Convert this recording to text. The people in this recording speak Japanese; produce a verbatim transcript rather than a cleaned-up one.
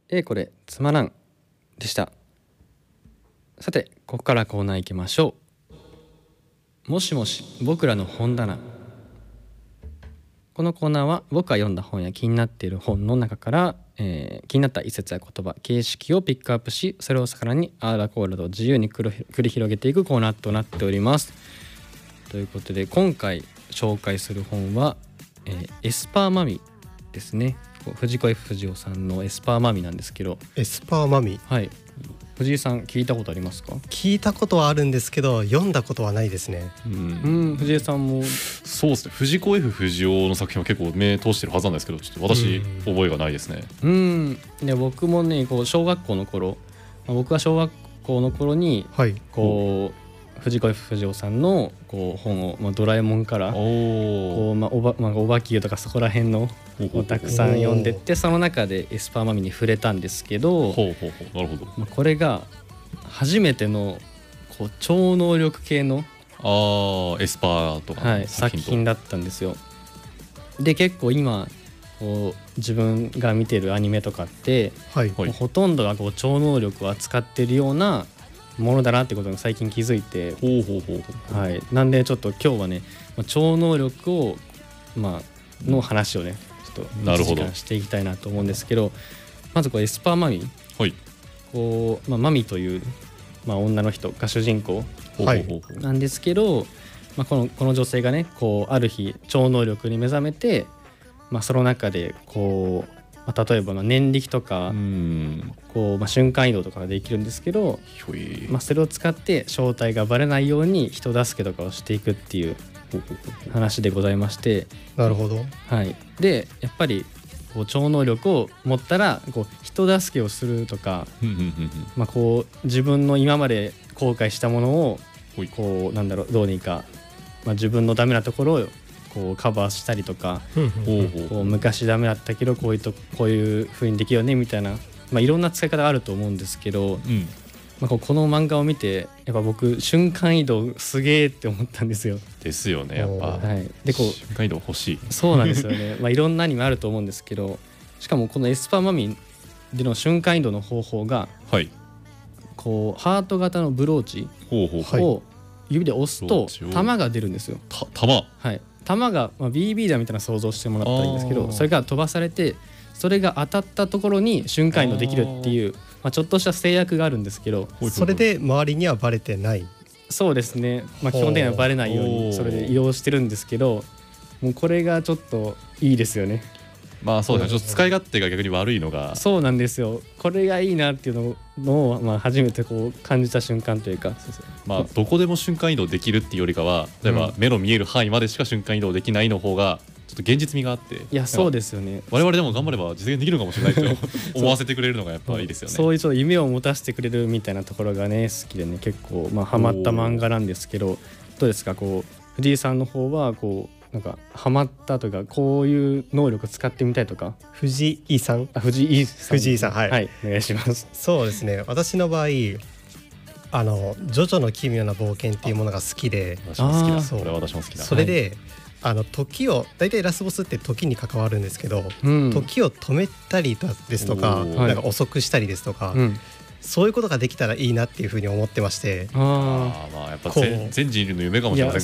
えーこれつまらんでした。さてここからコーナー行きましょう。もしもし僕らの本棚。このコーナーは僕が読んだ本や気になっている本の中から、えー気になった一節や言葉、形式をピックアップし、それをさらにあーらこーらと自由に繰り繰り広げていくコーナーとなっております。ということで今回紹介する本は、えーエスパーマミですね。藤子 F 不二雄さんのエスパーマミなんですけど、 エスパーマミ、 はい、藤井さん聞いたことありますか？ 聞いたことはあるんですけど読んだことはないですね。 うん、 うん、藤井さんもそうですね。藤子 F 不二雄の作品は結構目通してるはずなんですけど、ちょっと私うん覚えがないですね。 うんで僕もねこう小学校の頃、まあ僕は小学校の頃にはい。 こう藤子 F 不二雄さんのこう本を、まあ、ドラえもんからこおう、まあおばまあ、おばきゅうとかそこら辺のをたくさん読んでって、その中でエスパーマミに触れたんですけど、 ほうほうほう、なるほど。 まあ、これが初めてのこう超能力系の、 あーエスパーとかはい、 の作作品と、 品だったんですよ。で結構今こう自分が見てるアニメとかってはい。 はいほとんどがこう超能力を扱ってるようなものだなってことに最近気づいて、 ほうほうほうほう、 はい、なんでちょっと今日はねまあ超能力を、まあの話をねちょっとなるほどいちじかんしていきたいなと思うんですけど、まずこうエスパーマミ、 はい、 こう、まあ、マミという、まあ、女の人が主人公ほうほうほうほう、 なんですけど、まあ、このこの女性がねこうある日超能力に目覚めて、まあ、その中でこう、まあ、例えばまあ念力とか、 うーん、 こうまあ、瞬間移動とかができるんですけど、 ひょい、 まあ、それを使って正体がバレないように人助けとかをしていくっていうほうほうほうほう、 話でございまして、 なるほど。 はい、でやっぱりこう超能力を持ったらこう人助けをするとか、 ふんふんふんふん、 まあ、こう自分の今まで後悔したものをほい、 こうなんだろうどうにか、まあ、自分のダメなところをこうカバーしたりとか、 うんうんほうほうこう昔ダメだったけどこういうとこういう風にできるよねみたいな、まあ、いろんな使い方があると思うんですけど、 うん、 まあ、こうこの漫画を見てやっぱ僕瞬間移動すげーって思ったんですよ。 ですよね、やっぱ、 おーはい、でこう瞬間移動欲しい。 そうなんですよね、まあ、いろんなアニメあると思うんですけど、しかもこのエスパーマミでの瞬間移動の方法がはい、 こうハート型のブローチほうほうほう、 はいを指で押すとブローチを弾が出るんですよ。 た弾、 はい、弾が、まあ、ビービー 弾みたいな想像してもらったらいいんですけあーど、それが飛ばされてそれが当たったところに瞬間移動できるっていう、まあ、ちょっとした制約があるんですけど、 ほいほいほい、 それで周りにはバレてない。 そうですね、まあ、基本的にはバレないようおーにそれで移動してるんですけど、もうこれがちょっといいですよね。 まあそうですね、ちょっと使い勝手が逆に悪いのが、 そうなんですよ、これがいいなっていうのを、まあ、初めてこう感じた瞬間というか、 まあどこでも瞬間移動できるっていうよりかは、例えばうん目の見える範囲までしか瞬間移動できないの方がちょっと現実味があって、 いやそうですよね、 我々でも頑張れば実現できるかもしれないと思わせてくれるのがやっぱいいですよね。 そういうちょっと夢を持たせてくれるみたいなところがね好きでね、結構まあハマった漫画なんですけど、どうですか、こう藤井さんの方はこうなんかハマったとかこういう能力使ってみたいとか。 藤井さん。 あ藤井さん藤井さんはいはい、お願いします。 そうですね。私の場合、あのジョジョの奇妙な冒険っていうものが好きで、 私も好きだ。 あーそうこれは私も好きだ。 それで、あの時を大体ラスボスって時に関わるんですけど、 うん時を止めたりですとか、 おーなんか遅くしたりですとか、 うん、 そういうことができたらいいなっていうふうに思ってまして、 ああーまあやっぱこう全全人類の夢かもしれませんからね。